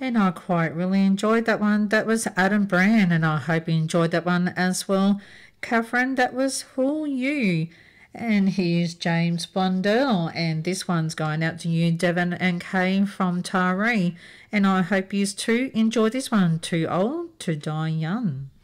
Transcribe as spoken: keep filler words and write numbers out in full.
And I quite really enjoyed that one. That was Adam Brand, and I hope you enjoyed that one as well. Catherine, that was Who You. And here's James Blundell, and this one's going out to you, Devon and Kay from Taree. And I hope you too enjoy this one. Too Old to Die Young.